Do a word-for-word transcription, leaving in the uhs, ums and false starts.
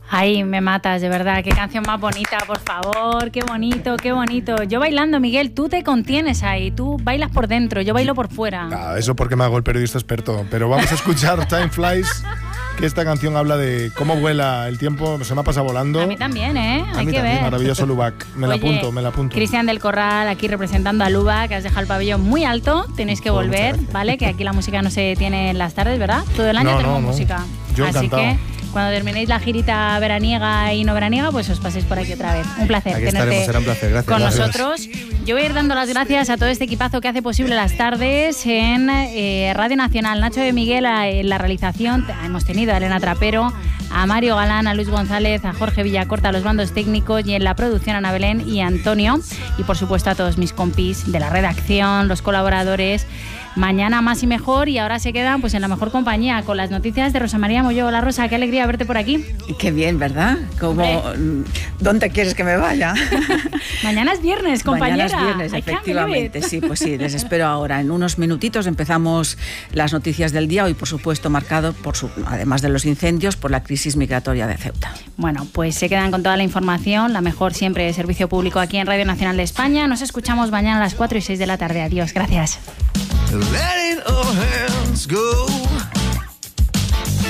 Ay, me matas, de verdad. Qué canción más bonita, por favor. Qué bonito, qué bonito. Yo bailando, Miguel, tú te contienes ahí. Tú bailas por dentro, yo bailo por fuera. Ah, eso porque me hago el periodista experto. Pero vamos a escuchar Time Flies, que esta canción habla de cómo vuela el tiempo. Se me ha pasado volando. A mí también, ¿eh? A Hay mí que también, ver. maravilloso Lubac. Me Oye, la apunto, me la apunto. Cristian del Corral, aquí representando a Lubac, que has dejado el pabellón muy alto. Tenéis que Oh, volver, ¿vale? Que aquí la música no se detiene en las tardes, ¿verdad? Todo el año No, tenemos no, no. música. Yo Así encantado. que cuando terminéis la girita veraniega y no veraniega, pues os paséis por aquí otra vez. Un placer Aquí tenerte estaremos, será un placer. Gracias. con Gracias. nosotros. Yo voy a ir dando las gracias a todo este equipazo que hace posible las tardes en eh, Radio Nacional. Nacho de Miguel a, en la realización. Hemos tenido a Elena Trapero, a Mario Galán, a Luis González, a Jorge Villacorta, a los bandos técnicos, y en la producción a Ana Belén y a Antonio. Y por supuesto a todos mis compis de la redacción, los colaboradores. Mañana más y mejor, y ahora se quedan pues en la mejor compañía con las noticias de Rosa María Molló. Hola Rosa, qué alegría verte por aquí. Qué bien, ¿verdad? Como, ¿dónde quieres que me vaya? Mañana es viernes, compañera. Mañana es viernes, I can't efectivamente. believe it. Sí, pues sí, les espero ahora. En unos minutitos empezamos las noticias del día, hoy por supuesto marcado, por su, además de los incendios, por la crisis migratoria de Ceuta. Bueno, pues se quedan con toda la información, la mejor siempre de servicio público aquí en Radio Nacional de España. Nos escuchamos mañana a las cuatro y seis de la tarde. Adiós, gracias. Letting our hands go